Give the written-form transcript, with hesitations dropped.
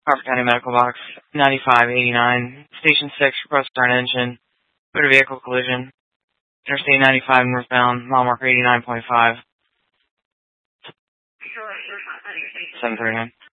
Crawford County Medical Box 9589, Station 6, request start engine, motor vehicle collision, Interstate 95 northbound, mile marker 89.5. 739.